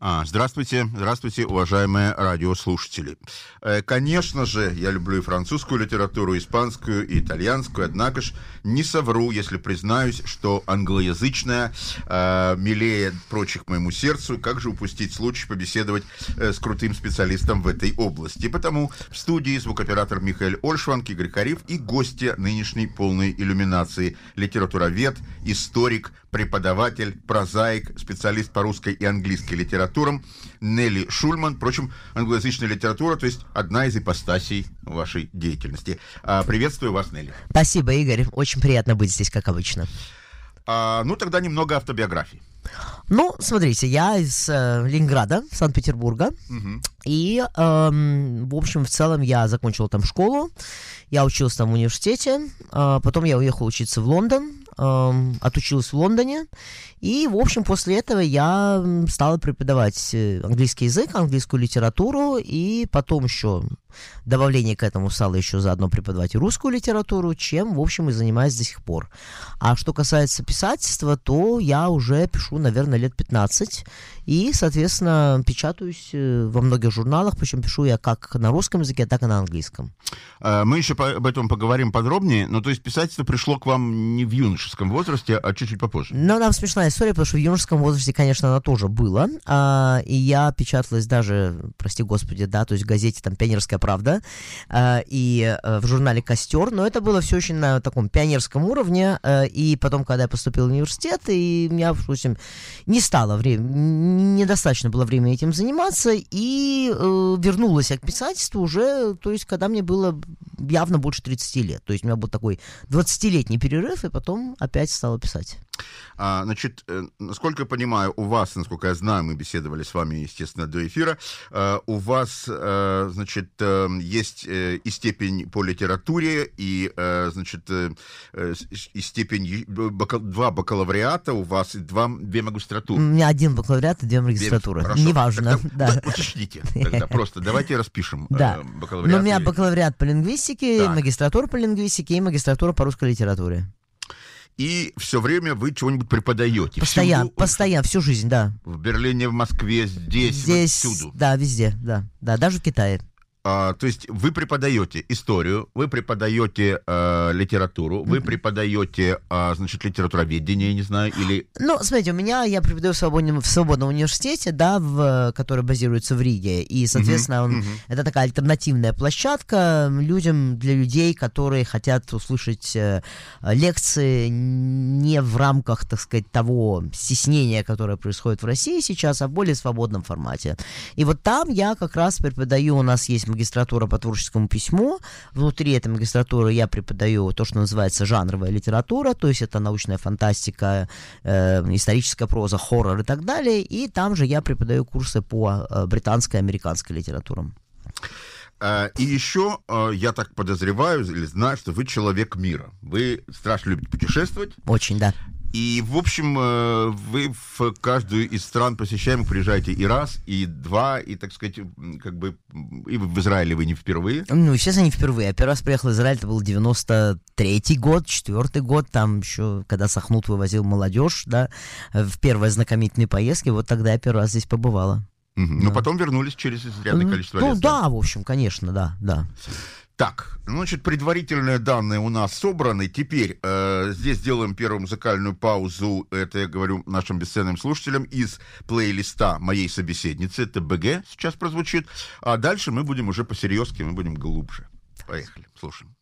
Здравствуйте, уважаемые радиослушатели. Конечно же, я люблю и французскую литературу, и испанскую, и итальянскую, однако ж не совру, если признаюсь, что англоязычная милее прочих моему сердцу. Как же упустить случай побеседовать с крутым специалистом в этой области? Потому в студии звукооператор Михаил Ольшванг, Игорь Карив и гостья нынешней полной иллюминации, литературовед, историк, преподаватель, прозаик, специалист по русской и английской литературам Нелли Шульман. Впрочем, англоязычная литература, то есть одна из ипостасей вашей деятельности. Приветствую вас, Нелли. Спасибо, Игорь. Очень приятно быть здесь, как обычно. Тогда немного автобиографии. Смотрите, я из Ленинграда, Санкт-Петербурга. И, в общем, в целом я закончил там школу, я учился там в университете, потом я уехал учиться в Лондон, отучился в Лондоне, и, в общем, после этого я стал преподавать английский язык, английскую литературу, и потом еще добавление к этому стало еще заодно преподавать и русскую литературу, чем, в общем, и занимаюсь до сих пор. А что касается писательства, то я уже пишу, наверное, лет 15, и, соответственно, печатаюсь во многих журналах, причем пишу я как на русском языке, так и на английском. Мы еще об этом поговорим подробнее, но то есть писательство пришло к вам не в юношеском возрасте, а чуть-чуть попозже. Там смешная история, потому что в юношеском возрасте, конечно, она тоже была, и я печаталась даже, прости господи, да, то есть в газете там «Пионерская правда» и в журнале «Костер», но это было все очень на таком пионерском уровне, и потом, когда я поступил в университет, и у меня, в общем, не стало времени, недостаточно было времени этим заниматься, и вернулась я к писательству уже, то есть когда мне было явно больше 30 лет, то есть у меня был такой 20-летний перерыв, и потом опять стала писать. Насколько я понимаю, у вас, насколько я знаю, мы беседовали с вами, естественно, до эфира, у вас, есть и степень по литературе, и степень, 2 бакалавриата у вас, и 2 магистратуры. У меня 1 бакалавриат и 2 магистратуры. Неважно. Да. Уточните тогда, просто давайте распишем бакалавриат. Но у меня бакалавриат по лингвистике, магистратура по лингвистике и магистратура по русской литературе. И все время вы чего-нибудь преподаете? Постоянно, всю жизнь, да. В Берлине, в Москве, здесь всюду? Да, везде, да, даже в Китае. То есть вы преподаете историю, вы преподаете литературу, вы преподаете, литературоведение, я не знаю, или... Смотрите, я преподаю в свободном университете, да, который базируется в Риге, и, соответственно, это такая альтернативная площадка для людей, которые хотят услышать лекции не в рамках, так сказать, того стеснения, которое происходит в России сейчас, а в более свободном формате. И вот там я как раз преподаю, у нас есть магистратура по творческому письму. Внутри этой магистратуры я преподаю то, что называется жанровая литература, то есть это научная фантастика, историческая проза, хоррор и так далее. И там же я преподаю курсы по британской и американской литературам. И еще я так подозреваю или знаю, что вы человек мира. Вы страшно любите путешествовать. Очень, да. И, в общем, вы в каждую из стран посещаемых приезжаете и раз, и два, и, так сказать, и в Израиле вы не впервые. Естественно, не впервые. Я первый раз приехал в Израиль, это был 93-й год, 4-й год, там еще, когда Сахнут вывозил молодежь, да, в первые знакомительные поездки, вот тогда я первый раз здесь побывала. Но потом вернулись через изрядное количество лет. Да, в общем, конечно, да. Так, предварительные данные у нас собраны. Теперь здесь делаем первую музыкальную паузу. Это я говорю нашим бесценным слушателям из плейлиста моей собеседницы. Это БГ сейчас прозвучит. А дальше мы будем уже по-серьезки, мы будем глубже. Поехали, слушаем.